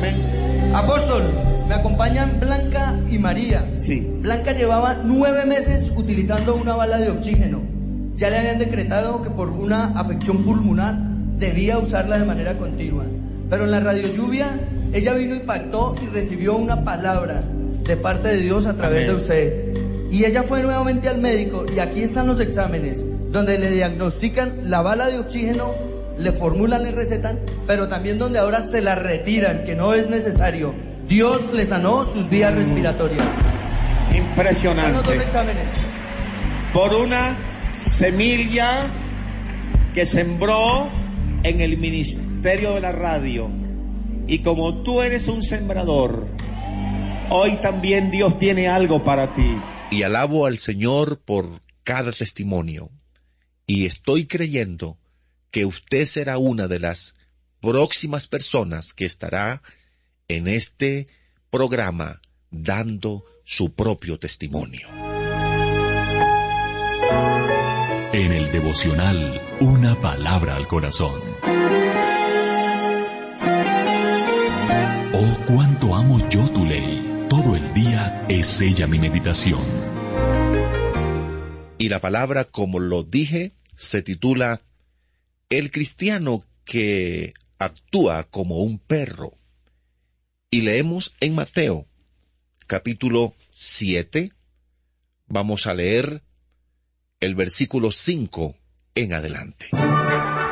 Amén. Apóstol, me acompañan Blanca y María. Sí. Blanca llevaba 9 meses utilizando una bala de oxígeno. Ya le habían decretado que por una afección pulmonar debía usarla de manera continua. Pero en la radio lluvia, ella vino y pactó y recibió una palabra de parte de Dios a través de usted. Y ella fue nuevamente al médico y aquí están los exámenes, donde le diagnostican la bala de oxígeno, le formulan, le recetan, pero también donde ahora se la retiran, que no es necesario. Dios le sanó sus vías respiratorias. Impresionante. Están los 2 exámenes. Por una semilla que sembró en el ministerio de la radio. Y como tú eres un sembrador, hoy también Dios tiene algo para ti. Y alabo al Señor por cada testimonio. Y estoy creyendo que usted será una de las próximas personas que estará en este programa dando su propio testimonio. En el devocional, una palabra al corazón. Oh, cuánto amo yo tu ley. Todo el día es ella mi meditación. Y la palabra, como lo dije, se titula El cristiano que actúa como un perro. Y leemos en Mateo, capítulo 7. Vamos a leer el versículo 5 en adelante.